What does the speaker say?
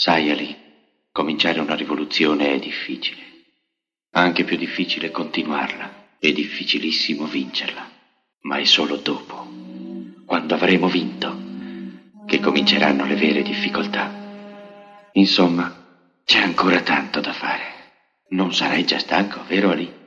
Sai, Ali, cominciare una rivoluzione è difficile. Anche più difficile continuarla. È difficilissimo vincerla. Ma è solo dopo, quando avremo vinto, che cominceranno le vere difficoltà. Insomma, c'è ancora tanto da fare. Non sarai già stanco, vero Ali?